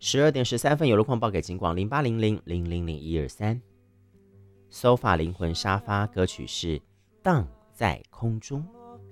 12点13分，有路况报给警广0800000123。sofa 灵魂沙发歌曲是荡在空中。